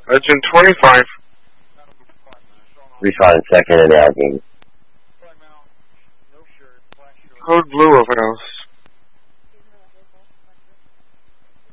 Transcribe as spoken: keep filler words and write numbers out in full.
Legend twenty-five. Respawn in second and Allegheny. Code blue over now.